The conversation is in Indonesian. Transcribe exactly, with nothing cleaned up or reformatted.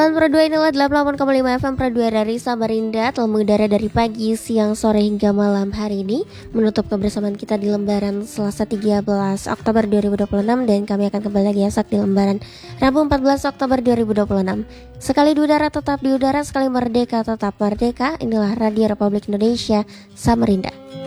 Perdua inilah delapan puluh delapan koma lima F M Perdua dari Samarinda, telah mengudara dari pagi, siang, sore hingga malam hari ini, menutup kebersamaan kita di lembaran Selasa tiga belas Oktober dua ribu dua puluh enam, dan kami akan kembali lagi esok di lembaran Rabu empat belas Oktober dua ribu dua puluh enam. Sekali di udara tetap di udara, sekali merdeka tetap merdeka. Inilah Radio Republik Indonesia Samarinda.